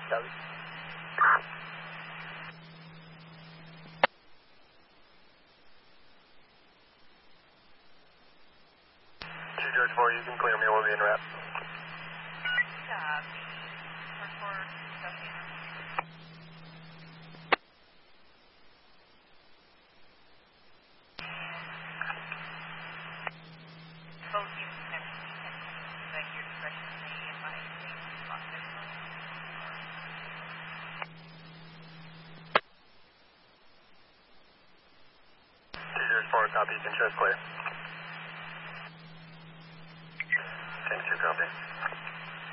Copy. 2 George 4, you can clear me, we'll be in wrap. Copy, you can show us clear. 10-2, copy.